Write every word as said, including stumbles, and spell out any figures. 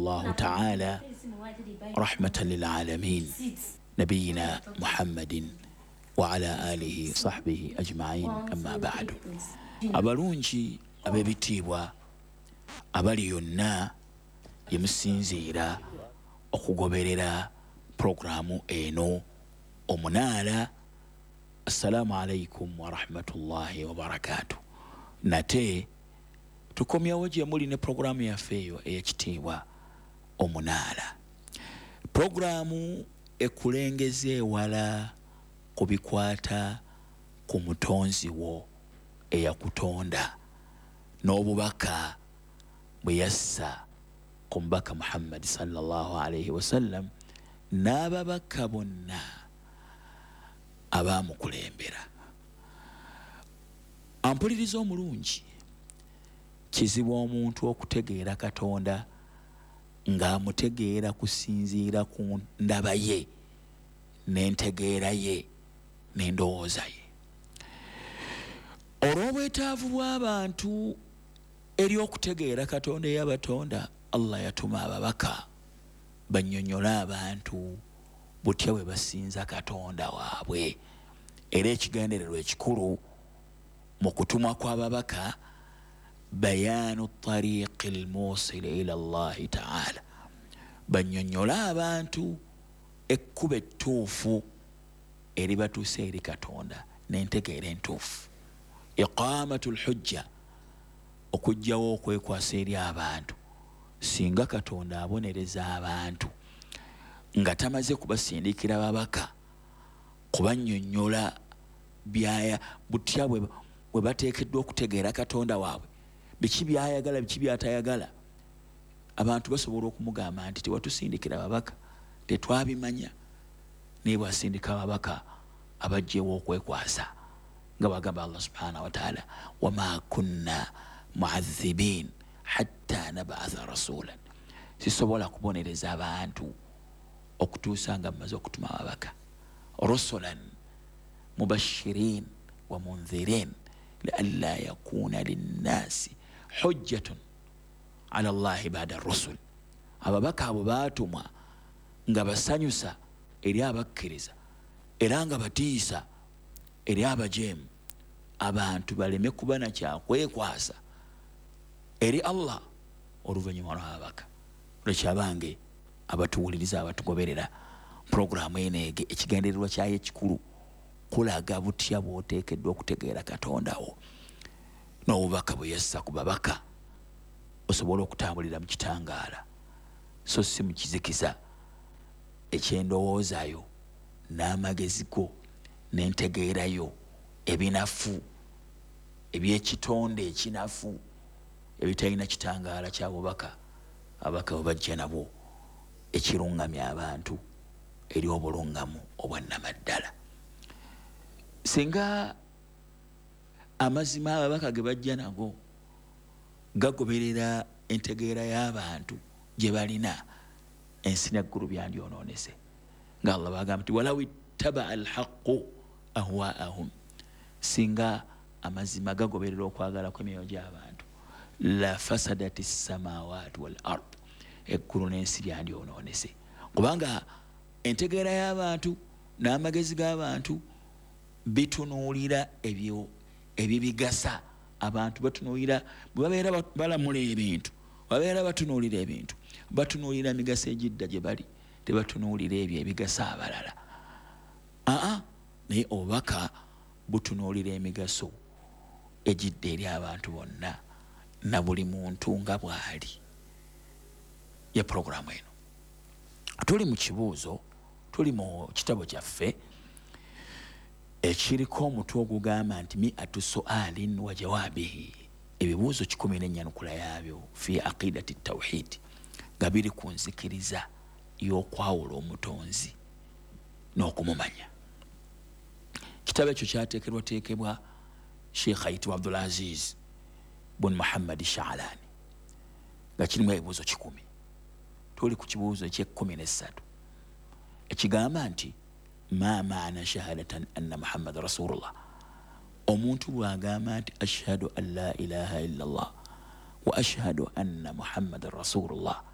الله تعالى رحمة للعالمين نبينا محمد وعلى آله صحبه أجمعين. أما بعد abalungi ab'ebitiibwa abali yonna yemusinziira okugoberera programu eno Omunaala, assalamu alaikum wa rahmatullahi wa barakatuh. Nate tukomyawo gye muli ne programu yaffe eyo ey'ekitiibwa Omunaala, programu ekulengeza ewala ku bikwata ku mutonzi wo eyakutonda n'obubaka bwe yassa ku mubaka Muhammad sallallahu alayhi wasallam n'ababaka bonna abaamukulembera. Ampuliriza omulungi, kizibu omuntu okutegeera Katonda ng'amutegeera kusinziira ku ndaba ye n'entegeera ye n'endowooza ye. Olw'obwetaavu bw'abantu eri okutegeera Katonda eyabatonda, Allah yatuma ababaka bannyonnyola abantu butya bwe basinza Katonda waabwe. Era ekigendererwa ekikulu mu kutumwa kw'ababaka bayaanu tariqi almuusili ila Allahi taala, bannyonnyola abantu ekkubo ettuufu eribatuusa eri Katonda n'entegeera entuufu. Iqaamatu lhujja, okugjawo okwekwasa eri abantu. Singa Katonda abonereza abantu nga tamaze kubasindikira babaka kubannyonnyola byaya butya bwe bateekeddwa okutegeera Katonda waabwe, biki byayagala biki byatayagala, abantu basobola okumugamba nti tewatusindikira babaka, tetwabimanya. Naye bwasindika babaka abajjewo okwekwasa nga bagamba Allah subhanahu wa ta'ala, wama kunna mu'adhibin hatta nab'atha rasulan, sisobola kubonereza abantu okutuusa nga mmaze okutuma ababaka. Rusulan mubashirin wa mundhirin lialla yakuna linnasi hujjatun ala Allahi ba'da rusul. Ababaka abo baatumwa nga basanyusa eri abakkiriza era nga batiisa eri abajeemu, abantu baleme kuba na kyakwekwasa eri Allah oluvannyuma lw'ababaka. Olwekyabange abatuwuliriza abatugoberera programu eneege, ekigendererwa kyayo ekikulu kulaga butya bw'oteekeddwa okutegeera Katonda wo n'obubaka bwe yassa ku babaka, osobola okutambulira mu kitangaala so si mu kizikiza eky'endowoozayo n'amagezi go n'entegeerayo ebinafu eby'ekitonde ekinafu ebitalina kitangaala ky'abubaka. Ababaka bwe bajja nabo ekirungamya abantu eri obulungamu obwannamaddala. Singa amazima ababaka ge bajja nago gagoberera entegeera y'abantu gye balina, ensi n'eggulu byandyonoonese. Nga Allah bagamba nti walaw ittaba alhaqu ahwaahum, singa amazima gagoberera okwagala kw'emyoyo gy'abantu, la fasadati samawati wal ard, eggulu n'ensi byandyonoonese. Kubanga entegeera y'abantu n'amagezi g'abantu bitunuulira ebyo ebibigasa. Abantu batunuulira bwe babeera balamula ebintu, babeera batunuulira ebintu, batunuulira emigaso egidda gye bali, tebatunuulira ebyo ebigasa abalala. Aa, naye obubaka butunuulira emigaso egidda eri abantu bonna na buli muntu nga bw'ali. Ye programu eno tuli mu kibuuzo, tuli mu kitabo kyaffe ekiriko omutwe ogugamba nti mi'atu su'alin wa jawaabihi, ebibuuzo kikumi n'ennyanukula yaabyo fi aqidati tawhid, nga biri ku nzikiriza y'okwawula omutonzi n'okumumanya. Kitabo ekyo kyateekerwateekebwa Sheikh ayitibwa Abdul Aziz bun Muhammad Sha'lani, nga kirimu ebibuuzo kikumi. Tuli ku kibuuzo eky'ekkumi n'essatu ekigamba nti ma maana shahadatan anna Muhammad rasulullah. Omuntu bw'agamba nti ashhadu an la ilaha illa Allah wa ashhadu anna Muhammad rasulullah,